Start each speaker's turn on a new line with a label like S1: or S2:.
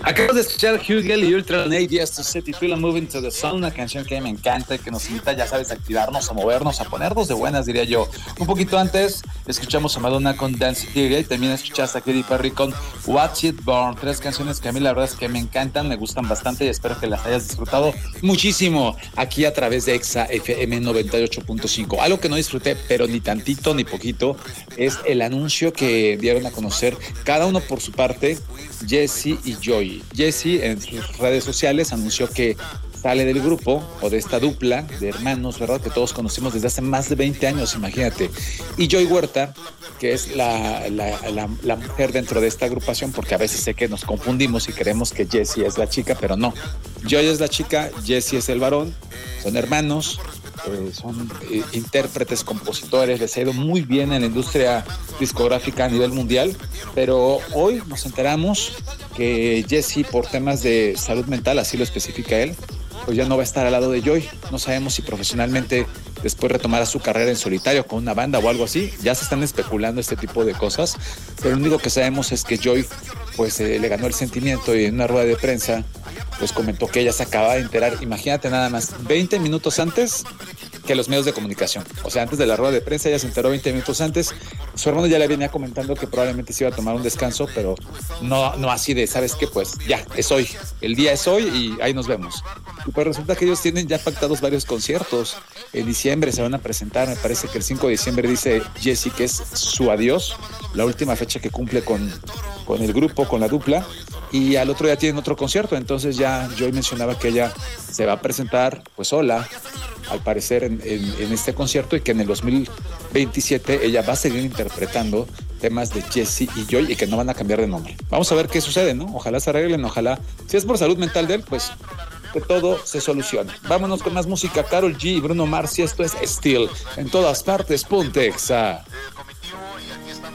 S1: Acabamos de escuchar Hugel y Ultra Nate, Yes to Set y Feel Moving to the Sun, una canción que me encanta y que nos invita, ya sabes, a activarnos, a movernos, a ponernos de buenas, diría yo. Un poquito antes escuchamos a Madonna con Dance Theory y también escuchaste a Katy Perry con Watch It Burn, tres canciones que a mí la verdad es que me encantan, me gustan bastante y espero que las hayas disfrutado muchísimo aquí a través de Exa FM 98.5. Algo que no disfruté, pero ni tantito ni poquito, es el anuncio que dieron a conocer cada uno por su parte, Jessie y Joy. Jessie en sus redes sociales anunció que sale del grupo o de esta dupla de hermanos, ¿verdad? Que todos conocimos desde hace más de 20 años, imagínate. Y Joy Huerta, que es la mujer dentro de esta agrupación, porque a veces sé que nos confundimos y creemos que Jessie es la chica, pero no. Joy es la chica, Jessie es el varón, son hermanos. Son intérpretes, compositores, les ha ido muy bien en la industria discográfica a nivel mundial, pero hoy nos enteramos que Jessie, por temas de salud mental, así lo especifica él, pues ya no va a estar al lado de Joy. No sabemos si profesionalmente después retomará su carrera en solitario con una banda o algo así. Ya se están especulando este tipo de cosas, pero lo único que sabemos es que Joy pues le ganó el sentimiento y en una rueda de prensa pues comentó que ella se acaba de enterar, imagínate nada más, 20 minutos antes que los medios de comunicación. O sea, antes de la rueda de prensa ella se enteró 20 minutos antes. Su hermano ya le venía comentando que probablemente se iba a tomar un descanso, pero no así de, ¿sabes qué? Pues ya, es hoy. El día es hoy y ahí nos vemos. Y pues resulta que ellos tienen ya pactados varios conciertos. En diciembre se van a presentar, me parece que el 5 de diciembre dice Jessie que es su adiós, la última fecha que cumple con el grupo, con la dupla. Y al otro día tienen otro concierto, entonces ya Joy mencionaba que ella se va a presentar pues sola, al parecer en este concierto, y que en el 2027 ella va a seguir interpretando temas de Jessie y Joy y que no van a cambiar de nombre. Vamos a ver qué sucede, ¿no? Ojalá se arreglen, ojalá, si es por salud mental de él, pues que todo se solucione. Vámonos con más música, Karol G y Bruno Mars, y esto es Still, en todas partes, ponte Exa.